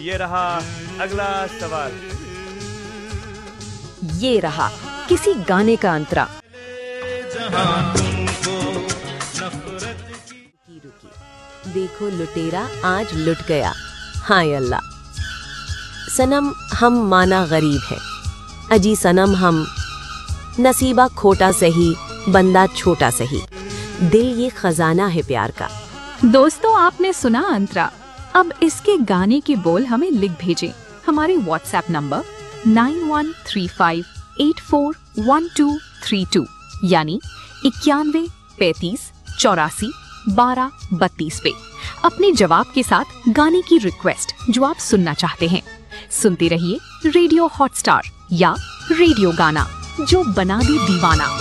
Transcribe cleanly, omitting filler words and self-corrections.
ये रहा अगला सवाल। ये रहा किसी गाने का अंतरा। रुकी देखो लुटेरा आज लुट गया, हाय अल्लाह। सनम हम माना गरीब है, अजी सनम हम नसीबा खोटा सही, बंदा छोटा सही, दिल ये खजाना है प्यार का। दोस्तों आपने सुना अंतरा। अब इसके गाने के बोल हमें लिख भेजें हमारे व्हाट्सएप नंबर 9135841232 यानी 91 35 84 12 32 पे अपने जवाब के साथ गाने की रिक्वेस्ट जो आप सुनना चाहते हैं। सुनते रहिए रेडियो हॉटस्टार या रेडियो गाना, जो बना दे दीवाना।